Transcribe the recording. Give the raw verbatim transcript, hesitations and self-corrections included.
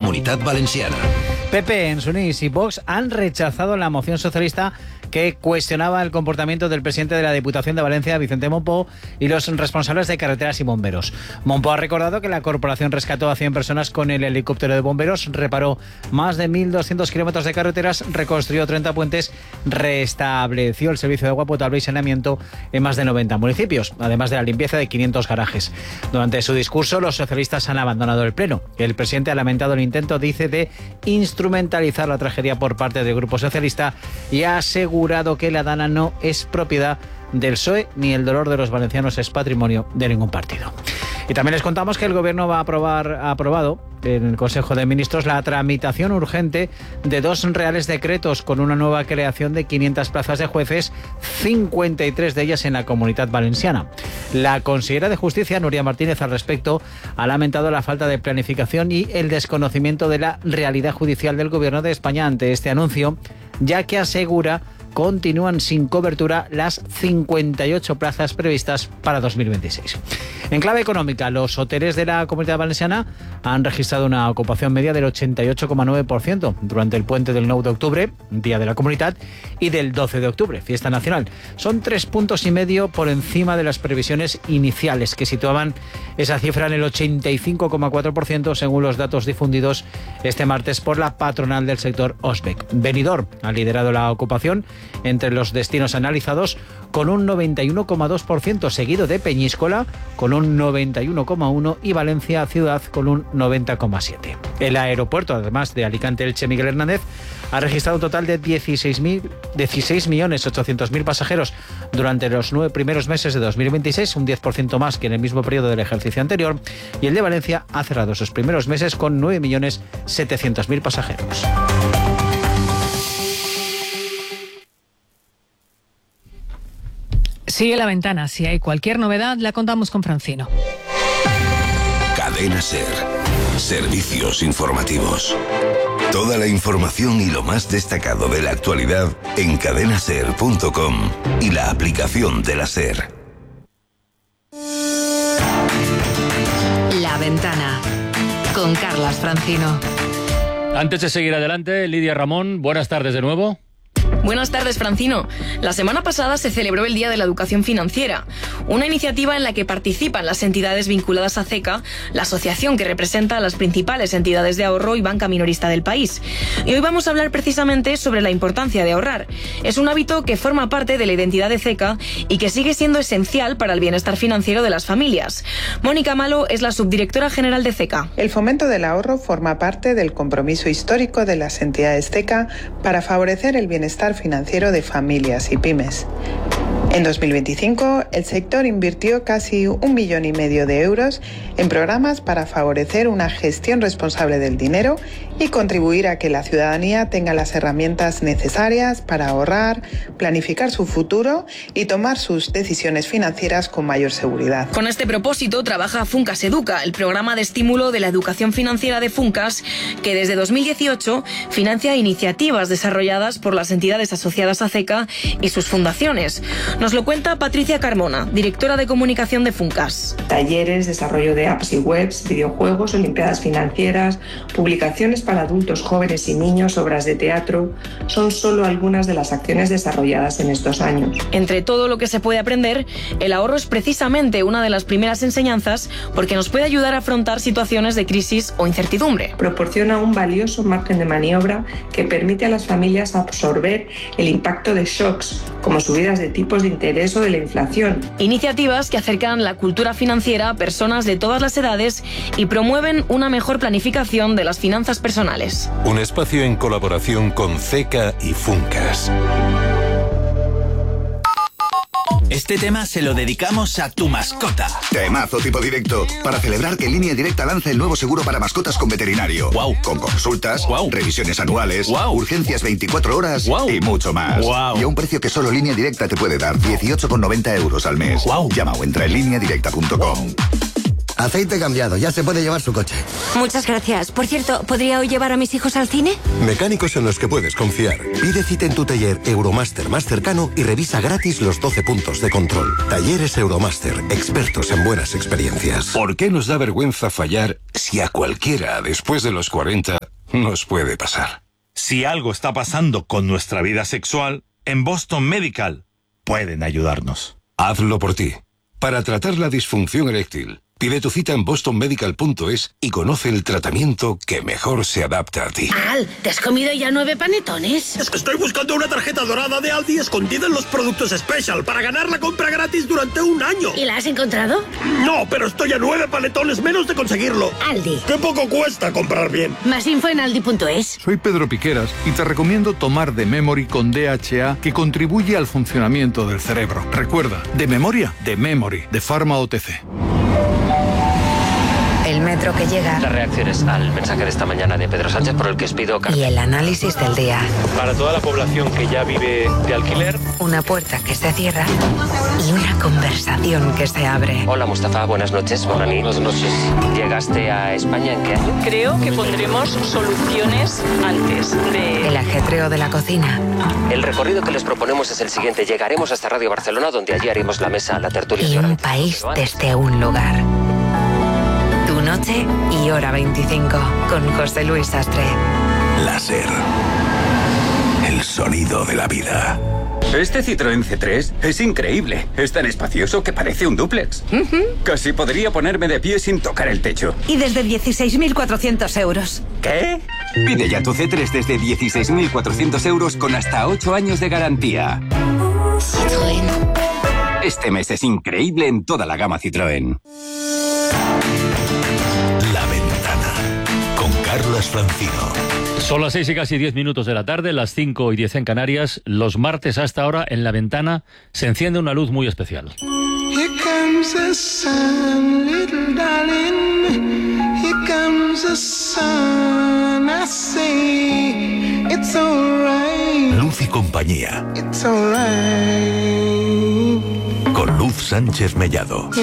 Comunitat Valenciana. P P, Ensuniz y Vox han rechazado la moción socialista que cuestionaba el comportamiento del presidente de la Diputación de Valencia, Vicente Monpó, y los responsables de carreteras y bomberos. Monpó ha recordado que la corporación rescató a cien personas con el helicóptero de bomberos, reparó más de mil doscientos kilómetros de carreteras, reconstruyó treinta puentes, restableció el servicio de agua potable y saneamiento en más de noventa municipios, además de la limpieza de quinientos garajes. Durante su discurso, los socialistas han abandonado el pleno. El presidente ha lamentado el intento, dice, de instrumentalizar la tragedia por parte del Grupo Socialista y ha asegurado que la Dana no es propiedad del P S O E ni el dolor de los valencianos es patrimonio de ningún partido. Y también les contamos que el Gobierno va a aprobar, ha aprobado en el Consejo de Ministros la tramitación urgente de dos reales decretos con una nueva creación de quinientas plazas de jueces, cincuenta y tres de ellas en la Comunitat Valenciana. La consellera de Justicia, Núria Martínez, al respecto, ha lamentado la falta de planificación y el desconocimiento de la realidad judicial del Gobierno de España ante este anuncio, ya que asegura continúan sin cobertura las cincuenta y ocho plazas previstas para dos mil veintiséis. En clave económica, los hoteles de la Comunidad Valenciana han registrado una ocupación media del ochenta y ocho coma nueve por ciento durante el puente del nueve de octubre, Día de la Comunidad, y del doce de octubre, Fiesta Nacional. Son tres puntos y medio por encima de las previsiones iniciales, que situaban esa cifra en el ochenta y cinco coma cuatro por ciento, según los datos difundidos este martes por la patronal del sector Osbec. Benidorm ha liderado la ocupación entre los destinos analizados con un noventa y uno coma dos por ciento, seguido de Peñíscola con un noventa y uno coma uno por ciento y Valencia Ciudad con un noventa coma siete por ciento. El aeropuerto, además de Alicante Elche Miguel Hernández, ha registrado un total de dieciséis millones ochocientos mil pasajeros durante los nueve primeros meses de dos mil veintiséis, un diez por ciento más que en el mismo periodo del ejercicio anterior, y el de Valencia ha cerrado sus primeros meses con nueve millones setecientos mil pasajeros. Sigue La Ventana. Si hay cualquier novedad, la contamos con Francino. Cadena SER. Servicios informativos. Toda la información y lo más destacado de la actualidad en cadena ser punto com y la aplicación de la SER. La Ventana con Carlas Francino. Antes de seguir adelante, Lidia Ramón, buenas tardes de nuevo. Buenas tardes, Francino. La semana pasada se celebró el Día de la Educación Financiera, una iniciativa en la que participan las entidades vinculadas a CECA, la asociación que representa a las principales entidades de ahorro y banca minorista del país. Y hoy vamos a hablar precisamente sobre la importancia de ahorrar. Es un hábito que forma parte de la identidad de CECA y que sigue siendo esencial para el bienestar financiero de las familias. Mónica Malo es la subdirectora general de CECA. El fomento del ahorro forma parte del compromiso histórico de las entidades CECA para favorecer el bienestar financiero de familias y pymes. En dos mil veinticinco, el sector invirtió casi un millón y medio de euros en programas para favorecer una gestión responsable del dinero y contribuir a que la ciudadanía tenga las herramientas necesarias para ahorrar, planificar su futuro y tomar sus decisiones financieras con mayor seguridad. Con este propósito trabaja Funcas Educa, el programa de estímulo de la educación financiera de Funcas, que desde dos mil dieciocho financia iniciativas desarrolladas por las entidades asociadas a CECA y sus fundaciones. Nos lo cuenta Patricia Carmona, directora de comunicación de Funcas. Talleres, desarrollo de apps y webs, videojuegos, olimpiadas financieras, publicaciones para adultos, jóvenes y niños, obras de teatro, son solo algunas de las acciones desarrolladas en estos años. Entre todo lo que se puede aprender, el ahorro es precisamente una de las primeras enseñanzas porque nos puede ayudar a afrontar situaciones de crisis o incertidumbre. Proporciona un valioso margen de maniobra que permite a las familias absorber el impacto de shocks, como subidas de tipos de interés o de la inflación. Iniciativas que acercan la cultura financiera a personas de todas las edades y promueven una mejor planificación de las finanzas personales. Un espacio en colaboración con CECA y Funcas. Este tema se lo dedicamos a tu mascota. Temazo tipo directo, para celebrar que Línea Directa lanza el nuevo seguro para mascotas con veterinario. Wow. Con consultas, wow. revisiones anuales, wow. urgencias veinticuatro horas wow. y mucho más. Wow. Y a un precio que solo Línea Directa te puede dar, dieciocho con noventa euros al mes. Wow. Llama o entra en línea directa punto com. Aceite cambiado, ya se puede llevar su coche. Muchas gracias. Por cierto, ¿podría hoy llevar a mis hijos al cine? Mecánicos en los que puedes confiar. Pide cita en tu taller Euromaster más cercano y revisa gratis los doce puntos de control. Talleres Euromaster, expertos en buenas experiencias. ¿Por qué nos da vergüenza fallar si a cualquiera después de los cuarenta nos puede pasar. Si algo está pasando con nuestra vida sexual, en Boston Medical pueden ayudarnos. Hazlo por ti. Para tratar la disfunción eréctil, pide tu cita en boston medical punto es y conoce el tratamiento que mejor se adapta a ti. Al, ¿te has comido ya nueve panetones? Es que estoy buscando una tarjeta dorada de Aldi escondida en los productos Special para ganar la compra gratis durante un año. ¿Y la has encontrado? No, pero estoy a nueve panetones menos de conseguirlo. Aldi. ¡Qué poco cuesta comprar bien! Más info en aldi punto es. Soy Pedro Piqueras y te recomiendo tomar de Memory con D H A, que contribuye al funcionamiento del cerebro. Recuerda, de memoria, de Memory, de Pharma O T C. El metro que llega. Las reacciones al mensaje de esta mañana de Pedro Sánchez por el que os pido... Y el análisis del día. Para toda la población que ya vive de alquiler. Una puerta que se cierra y una conversación que se abre. Hola Mustafa, buenas noches. Bonani. Buenas noches. ¿Llegaste a España en qué año? Creo que pondremos soluciones antes de... El ajetreo de la cocina. El recorrido que les proponemos es el siguiente. Llegaremos hasta Radio Barcelona, donde allí haremos la mesa, la tertulia. Y un país desde un lugar. Tu noche y hora veinticinco con José Luis Sastre. Láser. El sonido de la vida. Este Citroën C tres es increíble. Es tan espacioso que parece un dúplex. Uh-huh. Casi podría ponerme de pie sin tocar el techo. Y desde dieciséis mil cuatrocientos euros. ¿Qué? Pide ya tu C tres desde dieciséis mil cuatrocientos euros con hasta ocho años de garantía. Citroën. Este mes es increíble en toda la gama Citroën. La Ventana con Carlas Francino. Son las seis y casi diez minutos de la tarde, las cinco y diez en Canarias. Los martes hasta ahora en La Ventana se enciende una luz muy especial. Here comes the sun, little darling. Here comes the sun. I say it's alright. Luz y compañía. It's alright. Con Luz Sánchez Mellado.